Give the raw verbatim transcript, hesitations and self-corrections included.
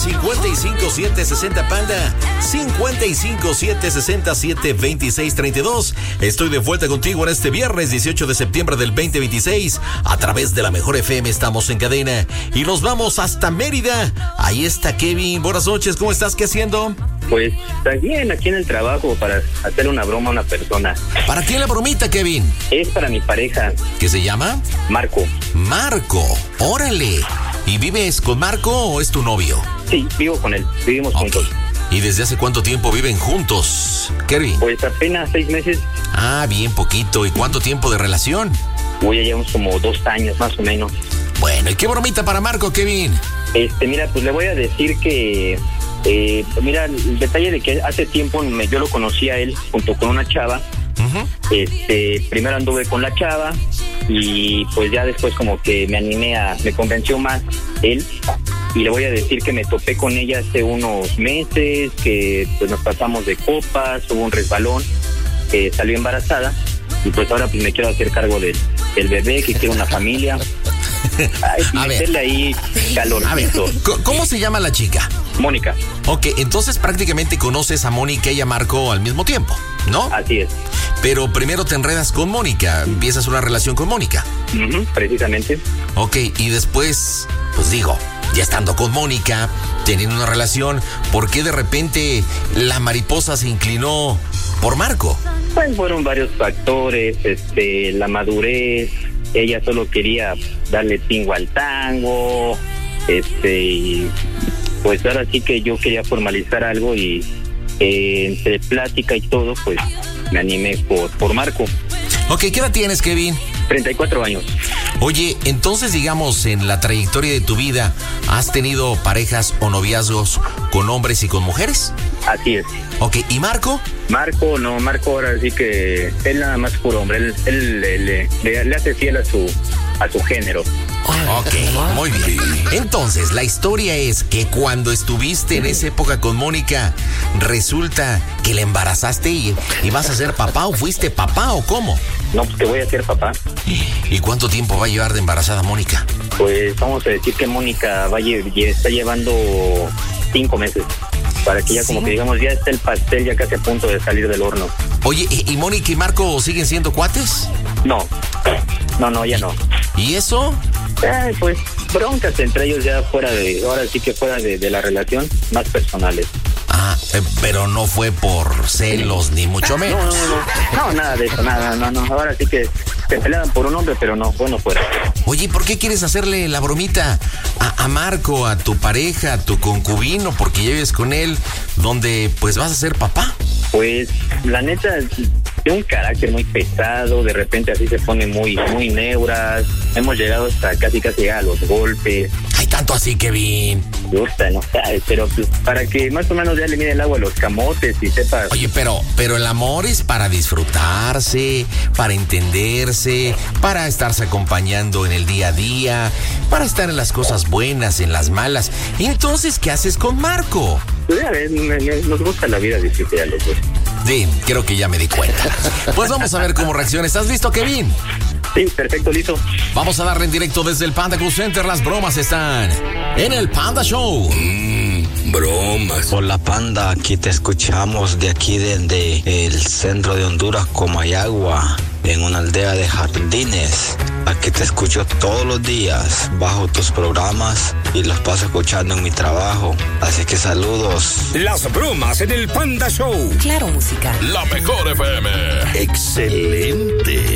cincuenta y cinco siete sesenta Panda, cincuenta y cinco siete sesenta siete veintiséis treinta y dos. Estoy de vuelta contigo en este viernes dieciocho de septiembre del veinte veintiséis. A través de la Mejor F M estamos en cadena y nos vamos hasta Mérida. Ahí está Kevin. Buenas noches, ¿cómo estás? ¿Qué haciendo? Pues está bien, aquí en el trabajo para hacerle una broma a una persona. ¿Para quién la bromita, Kevin? Es para mi pareja. ¿Qué se llama? Marco. Marco, órale. ¿Y vives con Marco o es tu novio? Sí, vivo con él, vivimos okay. juntos. ¿Y desde hace cuánto tiempo viven juntos, Kevin? Pues apenas seis meses. Ah, bien poquito. ¿Y cuánto tiempo de relación? Voy a llevar como dos años más o menos. Bueno, ¿y qué bromita para Marco, Kevin? Este, mira, pues le voy a decir que... Eh, mira, el detalle de que hace tiempo me, yo lo conocí a él junto con una chava. Uh-huh. Este, primero anduve con la chava y pues ya después como que me animé a, me convenció más él y le voy a decir que me topé con ella hace unos meses, que pues nos pasamos de copas, hubo un resbalón, que salió embarazada y pues ahora pues me quiero hacer cargo del, del bebé, que quiero una familia. Ay, a meterle ver. Ahí calorcito. A ver, ¿cómo se llama la chica? Mónica. Ok, entonces prácticamente conoces a Mónica y a Marco al mismo tiempo, ¿no? Así es. Pero primero te enredas con Mónica, empiezas una relación con Mónica. Uh-huh, precisamente. Ok, y después, pues digo, ya estando con Mónica, teniendo una relación, ¿por qué de repente la mariposa se inclinó por Marco? Pues fueron varios factores, este, la madurez. Ella solo quería darle tingo al tango, este, y pues ahora sí que yo quería formalizar algo y eh, entre plática y todo, pues me animé por, por Marco. Ok, ¿qué edad tienes, Kevin? treinta y cuatro años. Oye, entonces digamos, en la trayectoria de tu vida, ¿has tenido parejas o noviazgos con hombres y con mujeres? Así es. Ok, ¿y Marco? Marco, no, Marco ahora sí que él nada más puro hombre, él, él le, le, le, le hace fiel a su, a su género. Ok, muy bien. Entonces, la historia es que cuando estuviste en esa época con Mónica, resulta que le embarazaste y, y vas a ser papá, o fuiste papá, o cómo. No, pues que voy a ser papá. ¿Y cuánto tiempo va a llevar de embarazada Mónica? Pues vamos a decir que Mónica va lle- está llevando cinco meses. Para que ya ¿Sí? como que digamos, ya está el pastel ya casi a punto de salir del horno. Oye, ¿y, y Mónica y Marco siguen siendo cuates? No, no, no, ya no. ¿Y eso? Eh, pues broncas entre ellos ya fuera de, ahora sí que fuera de, de la relación, más personales. Ah, eh, pero no fue por celos ni mucho menos. No, no, no, no, nada de eso, nada, no, no, ahora sí que se peleaban por un hombre, pero no, bueno, fuera. Oye, ¿por qué quieres hacerle la bromita a, a Marco, a tu pareja, a tu concubino, porque ya vives con él, donde pues vas a ser papá? Pues, la neta, tiene un carácter muy pesado, de repente así se pone muy, muy neuras, hemos llegado hasta casi casi a los golpes. Hay tanto así, Kevin. Gusta, no sabes, pero pues, para que más o menos ya le mide el agua a los camotes y sepas. Oye, pero, pero el amor es para disfrutarse, para entenderse, para estarse acompañando en el día a día, para estar en las cosas buenas, en las malas. Entonces, ¿qué haces con Marco? Pues ya ves, nos gusta la vida disfrutar a los dos. Sí, creo que ya me di cuenta. Pues vamos a ver cómo reacciona. ¿Estás listo, Kevin? Sí, perfecto, listo. Vamos a darle en directo desde el Panda Cool Center. Las bromas están en el Panda Show. Mmm, bromas. Hola, Panda. Aquí te escuchamos de aquí, desde el centro de Honduras, Comayagua, en una aldea de jardines. Aquí te escucho todos los días bajo tus programas y los paso escuchando en mi trabajo. Así que saludos. Las bromas en el Panda Show. Claro, música. La Mejor F M. Excelente.